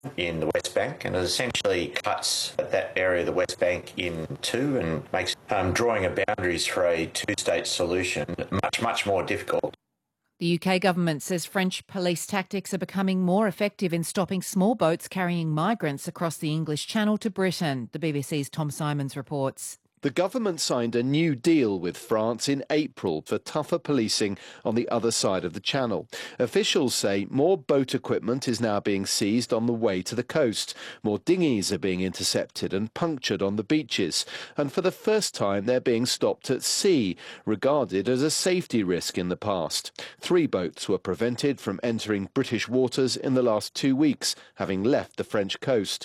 in the West Bank, and it essentially cuts that area of the West Bank in two and makes drawing of boundaries for a two-state solution much more difficult. The UK government says French police tactics are becoming more effective in stopping small boats carrying migrants across the English Channel to Britain. The BBC's Tom Simons reports. The government signed a new deal with France in April for tougher policing on the other side of the Channel. Officials say more boat equipment is now being seized on the way to the coast. More dinghies are being intercepted and punctured on the beaches. And for the first time, they're being stopped at sea, regarded as a safety risk in the past. 3 boats were prevented from entering British waters in the last 2 weeks, having left the French coast.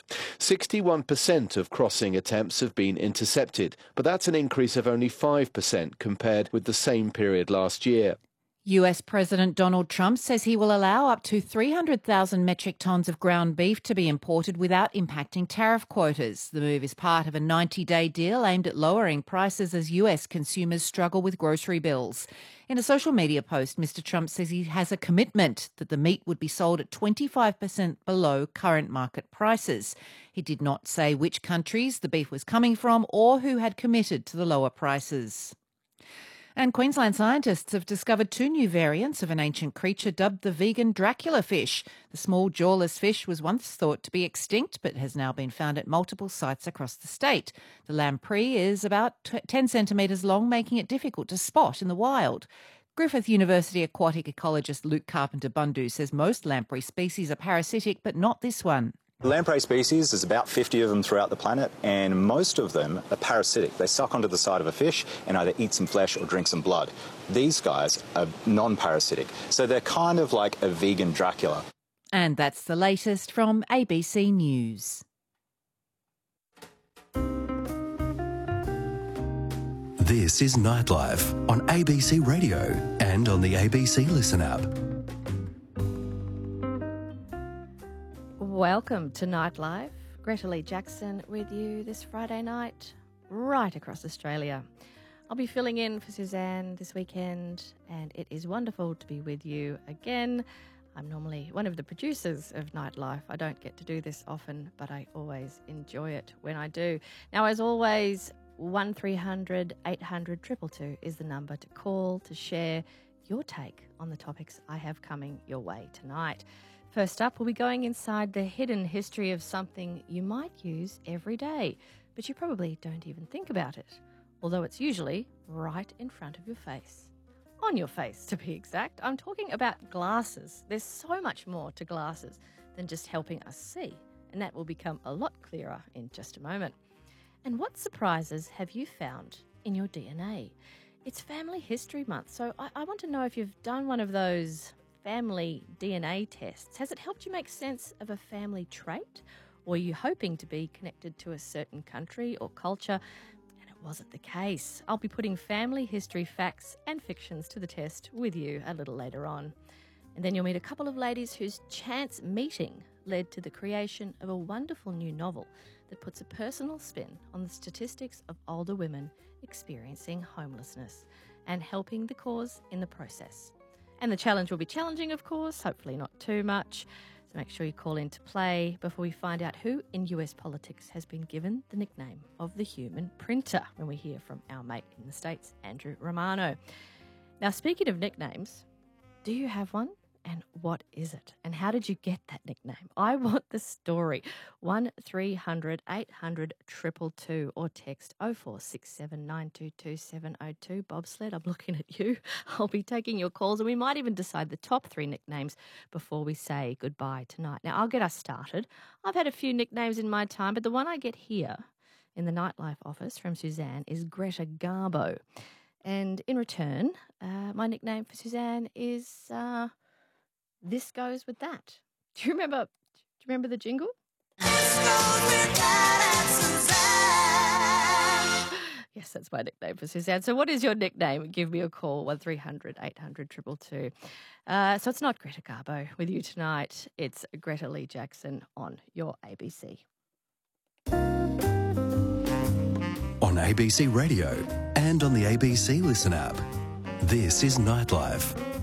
61% of crossing attempts have been intercepted, but that's an increase of only 5% compared with the same period last year. US President Donald Trump says he will allow up to 300,000 metric tonnes of ground beef to be imported without impacting tariff quotas. The move is part of a 90-day deal aimed at lowering prices as US consumers struggle with grocery bills. In a social media post, Mr. Trump says he has a commitment that the meat would be sold at 25% below current market prices. He did not say which countries the beef was coming from or who had committed to the lower prices. And Queensland scientists have discovered 2 new variants of an ancient creature dubbed the vegan Dracula fish. The small jawless fish was once thought to be extinct but has now been found at multiple sites across the state. The lamprey is about 10 centimetres long, making it difficult to spot in the wild. Griffith University aquatic ecologist Luke Carpenter-Bundu says most lamprey species are parasitic, but not this one. Lamprey species, there's about 50 of them throughout the planet, and most of them are parasitic. They suck onto the side of a fish and either eat some flesh or drink some blood. These guys are non-parasitic, so they're kind of like a vegan Dracula. And that's the latest from ABC News. This is Nightlife on ABC Radio and on the ABC Listen app. Welcome to Nightlife. Greta Lee Jackson with you this Friday night, right across Australia. I'll be filling in for Suzanne this weekend, and it is wonderful to be with you again. I'm normally one of the producers of Nightlife. I don't get to do this often, but I always enjoy it when I do. Now, as always, 1300 800 222 is the number to call to share your take on the topics I have coming your way tonight. First up, we'll be going inside the hidden history of something you might use every day, but you probably don't even think about it, although it's usually right in front of your face. On your face, to be exact. I'm talking about glasses. There's so much more to glasses than just helping us see, and that will become a lot clearer in just a moment. And what surprises have you found in your DNA? It's Family History Month, so I want to know if you've done one of those family DNA tests. Has it helped you make sense of a family trait? Or are you hoping to be connected to a certain country or culture? And it wasn't the case. I'll be putting family history facts and fictions to the test with you a little later on. And then you'll meet a couple of ladies whose chance meeting led to the creation of a wonderful new novel that puts a personal spin on the statistics of older women experiencing homelessness and helping the cause in the process. And the challenge will be challenging, of course, hopefully not too much. So make sure you call in to play before we find out who in US politics has been given the nickname of the human printer when we hear from our mate in the States, Andrew Romano. Now, speaking of nicknames, do you have one? And what is it? And how did you get that nickname? I want the story. 1300 800 222 or text 0467 922 702. Bobsled, I'm looking at you. I'll be taking your calls, and we might even decide the top 3 nicknames before we say goodbye tonight. Now, I'll get us started. I've had a few nicknames in my time, but the one I get here in the Nightlife office from Suzanne is Greta Garbo. And in return, my nickname for Suzanne is... This goes with that. Do you remember the jingle? Yes, that's my nickname for Suzanne. So what is your nickname? Give me a call, 1300 800 222. So it's not Greta Garbo with you tonight. It's Greta Lee Jackson on your ABC. On ABC Radio and on the ABC Listen app. This is Nightlife.